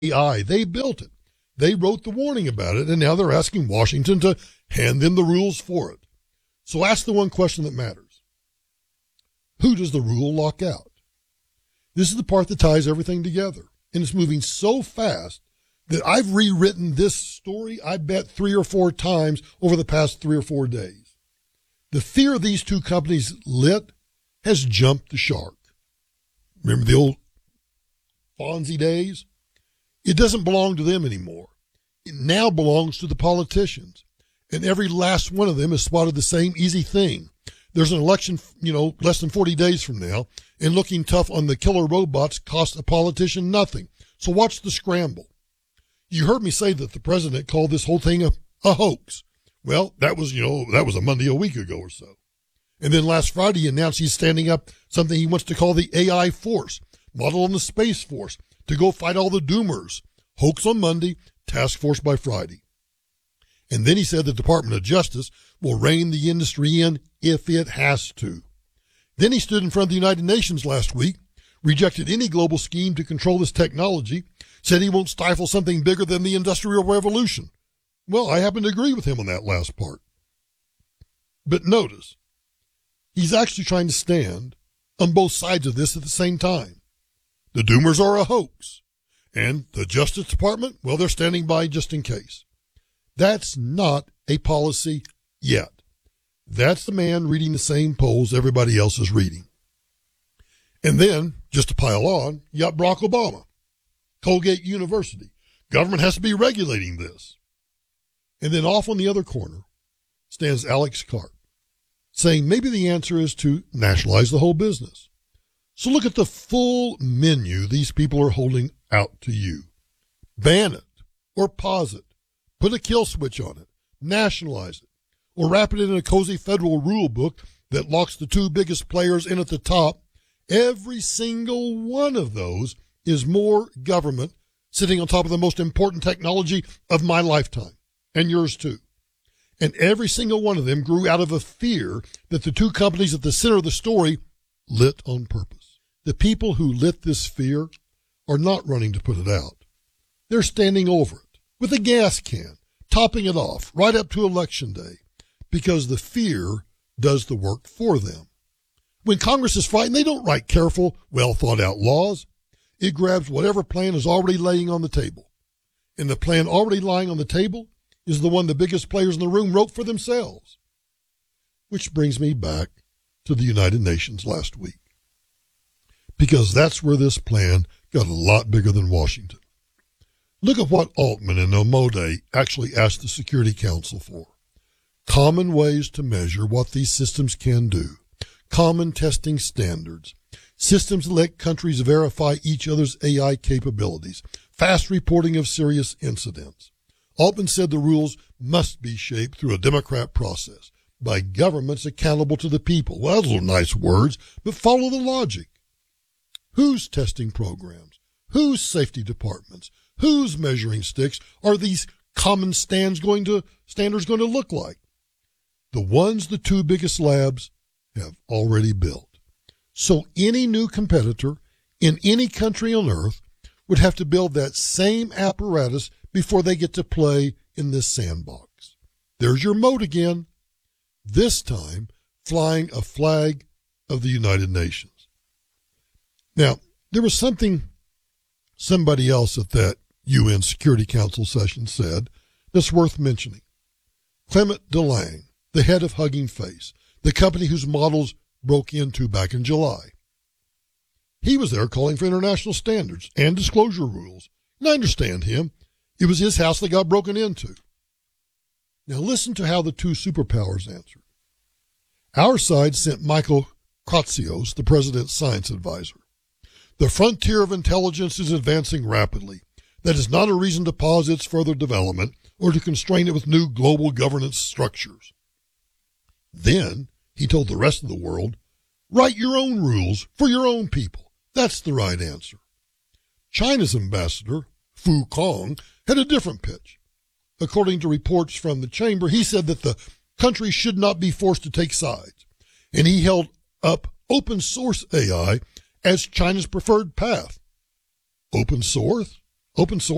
AI. They built it. They wrote the warning about it, and now they're asking Washington to hand them the rules for it. So ask the one question that matters. Who does the rule lock out? This is the part that ties everything together, and it's moving so fast that I've rewritten this story, I bet, 3 or 4 times over the past 3 or 4 days. The fear these two companies lit has jumped the shark. Remember the old Fonzie days? It doesn't belong to them anymore. It now belongs to the politicians. And every last one of them has spotted the same easy thing. There's an election, less than 40 days from now, and looking tough on the killer robots costs a politician nothing. So watch the scramble. You heard me say that the president called this whole thing a hoax. Well, that was a Monday a week ago or so. And then last Friday he announced he's standing up something he wants to call the AI Force, model on the Space Force, to go fight all the doomers. Hoax on Monday, task force by Friday. And then he said the Department of Justice will rein the industry in if it has to. Then he stood in front of the United Nations last week, rejected any global scheme to control this technology, said he won't stifle something bigger than the Industrial Revolution. Well, I happen to agree with him on that last part. But notice, he's actually trying to stand on both sides of this at the same time. The doomers are a hoax. And the Justice Department, well, they're standing by just in case. That's not a policy yet. That's the man reading the same polls everybody else is reading. And then, just to pile on, you got Barack Obama, Colgate University. Government has to be regulating this. And then off on the other corner stands Alex Karp, saying maybe the answer is to nationalize the whole business. So look at the full menu these people are holding out to you. Ban it or pause it. Put a kill switch on it. Nationalize it. Or wrap it in a cozy federal rule book that locks the 2 biggest players in at the top. Every single one of those is more government sitting on top of the most important technology of my lifetime, and yours too. And every single one of them grew out of a fear that the 2 companies at the center of the story lit on purpose. The people who lit this fear are not running to put it out. They're standing over it with a gas can, topping it off right up to Election Day, because the fear does the work for them. When Congress is fighting, they don't write careful, well-thought-out laws. It grabs whatever plan is already laying on the table. And the plan already lying on the table is the one the biggest players in the room wrote for themselves. Which brings me back to the United Nations last week. Because that's where this plan got a lot bigger than Washington. Look at what Altman and Omode actually asked the Security Council for. Common ways to measure what these systems can do. Common testing standards. Systems that let countries verify each other's AI capabilities. Fast reporting of serious incidents. Altman said the rules must be shaped through a democratic process by governments accountable to the people. Well, those are nice words, but follow the logic. Whose testing programs? Whose safety departments? Whose measuring sticks are these common standards going to look like? The ones the 2 biggest labs have already built. So any new competitor in any country on earth would have to build that same apparatus before they get to play in this sandbox. There's your moat again, this time flying a flag of the United Nations. Now, there was something somebody else at that UN Security Council session said that's worth mentioning. Clement DeLange, the head of Hugging Face, the company whose models broke into back in July. He was there calling for international standards and disclosure rules. And I understand him. It was his house that got broken into. Now listen to how the 2 superpowers answered. Our side sent Michael Kratsios, the president's science advisor. The frontier of intelligence is advancing rapidly. That is not a reason to pause its further development or to constrain it with new global governance structures. Then he told the rest of the world, write your own rules for your own people. That's the right answer. China's ambassador, Fu Kong, had a different pitch. According to reports from the chamber, he said that the country should not be forced to take sides, and he held up open source AI as China's preferred path. Open source? Open source?